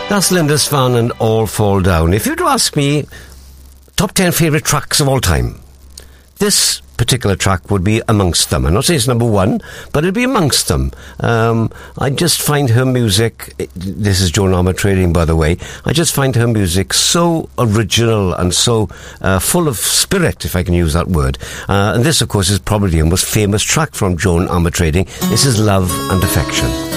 That's Lindisfarne and All Fall Down. If you were to ask me, top 10 favourite tracks of all time, this particular track would be amongst them. I'm not saying it's number one, but it'd be amongst them. I just find her music, this is Joan Armatrading, by the way, I just find her music so original and so full of spirit, if I can use that word. And this, of course, is probably the most famous track from Joan Armatrading. This is Love and Affection.